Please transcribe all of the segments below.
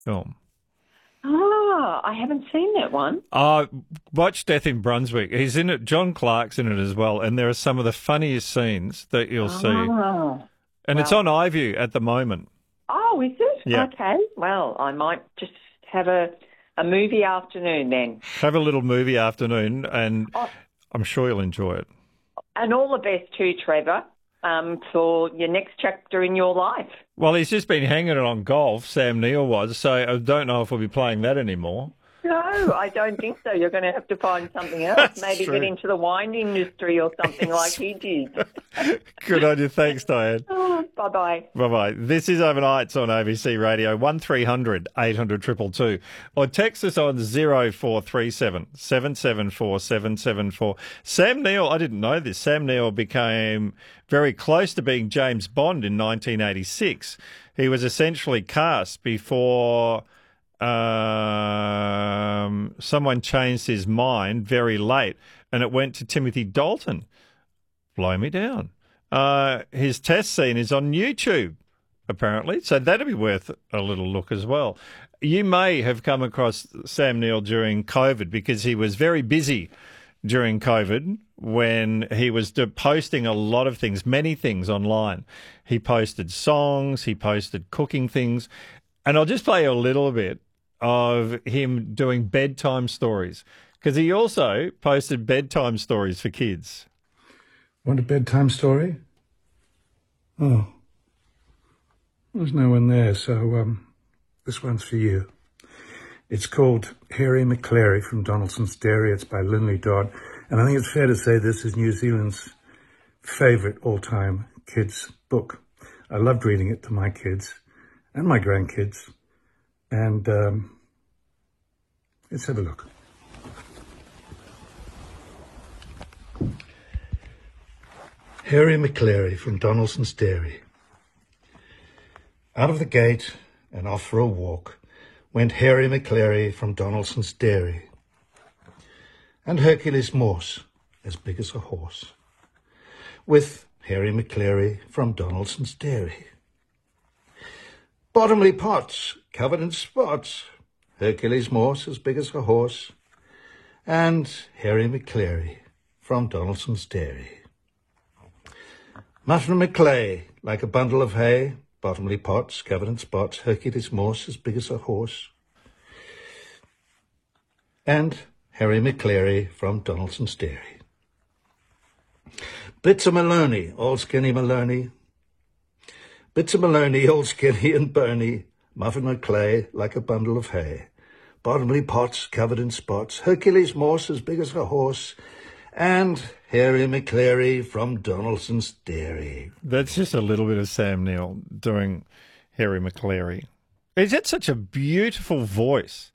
film. Ah, I haven't seen that one. Uh, Watch Death in Brunswick. He's in it. John Clark's in it as well, and there are some of the funniest scenes that you'll see. Ah, And it's on well. iView at the moment. Oh, is it? Yeah. Okay. Well, I might just have a movie afternoon then. Have a little movie afternoon, and Oh, I'm sure you'll enjoy it. and all the best too, Trevor, for your next chapter in your life. Well, he's just been hanging it on golf, Sam Neill was, so I don't know if we'll be playing that anymore. No, I don't think so. You're going to have to find something else. That's Maybe true. get into the wine industry or something like he did. Good on you. Thanks, Diane. Oh, bye-bye. Bye-bye. This is Overnights on ABC Radio, 1300 800 222. Or text us on 0437 774 774. Sam Neill, I didn't know this, Sam Neill became very close to being James Bond in 1986. He was essentially cast before someone changed his mind very late, and it went to Timothy Dalton. Blow me down. His test scene is on YouTube, apparently, so that'd be worth a little look as well. You may have come across Sam Neill during COVID because he was very busy during COVID when he was posting a lot of things, many things online. He posted songs, he posted cooking things, and I'll just play you a little bit of him doing bedtime stories because he also posted bedtime stories for kids. Want a bedtime story? Oh, there's no one there, so this one's for you. It's called Harry McClary from Donaldson's Dairy. It's by Linley Dodd, and I think it's fair to say this is New Zealand's favourite all-time kids' book. I loved reading it to my kids and my grandkids, and let's have a look. Harry McClary from Donaldson's Dairy. Out of the gate and off for a walk went Harry McClary from Donaldson's Dairy. And Hercules Morse, as big as a horse, with Harry McClary from Donaldson's Dairy. Bottomley pots covered in spots, Hercules Morse, as big as a horse, and Harry McClary from Donaldson's Dairy. Mutton McClay, like a bundle of hay, bottomley pots covered in spots, Hercules Morse, as big as a horse, and Harry McClary from Donaldson's Dairy. Bits of Maloney, all skinny Maloney, bits of Maloney, all skinny and bony, Muffin McClay, like a bundle of hay, bottomley pots covered in spots, Hercules Morse, as big as a horse, and Harry McClary from Donaldson's Dairy. That's just a little bit of Sam Neill doing Harry McClary. He's had such a beautiful voice.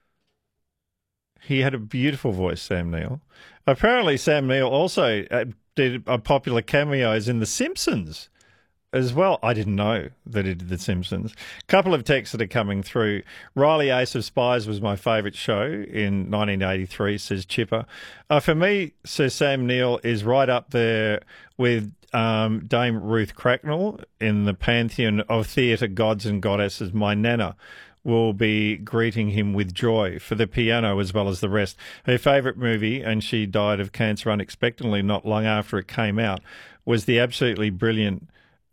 He had a beautiful voice, Sam Neill. Apparently, Sam Neill also did popular cameos in The Simpsons as well. I didn't know that he did The Simpsons. A couple of texts that are coming through. Riley Ace of Spies was my favourite show in 1983, says Chipper. For me, Sir Sam Neill is right up there with Dame Ruth Cracknell in the pantheon of theatre gods and goddesses. My Nana will be greeting him with joy for the piano as well as the rest. Her favourite movie, and she died of cancer unexpectedly not long after it came out, was the absolutely brilliant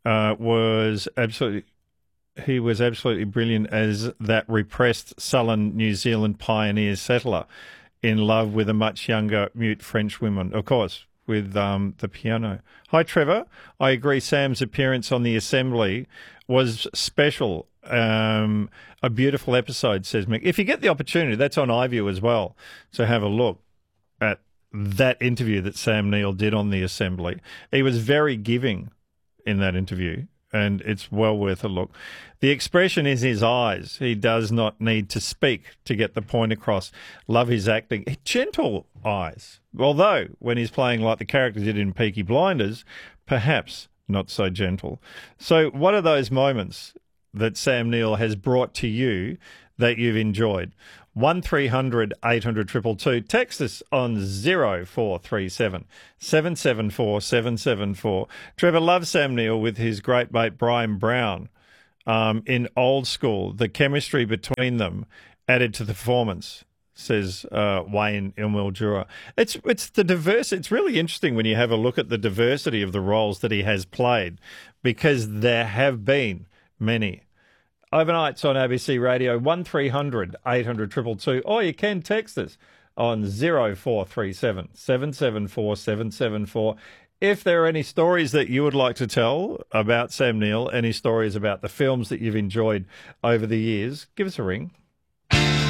he was absolutely brilliant as that repressed sullen New Zealand pioneer settler in love with a much younger mute French woman, of course, with the piano. Hi, Trevor. I agree Sam's appearance on the Assembly was special. A beautiful episode, says Mick. If you get the opportunity, that's on iView as well, so have a look at that interview that Sam Neill did on the Assembly. He was very giving in that interview, and it's well worth a look. The expression is his eyes. He does not need to speak to get the point across. Love his acting. Gentle eyes. Although, when he's playing like the character did in Peaky Blinders, perhaps not so gentle. So what are those moments that Sam Neill has brought to you that you've enjoyed? 1300 800 222. Text us on 0437 774 774. Trevor loves Sam Neill with his great mate Brian Brown in Old School. The chemistry between them added to the performance, says Wayne in Mildura. It's the diverse. It's really interesting when you have a look at the diversity of the roles that he has played, because there have been many. Overnights on ABC Radio, 1300 800 222, or you can text us on 0437 774 774. If there are any stories that you would like to tell about Sam Neill, any stories about the films that you've enjoyed over the years, give us a ring.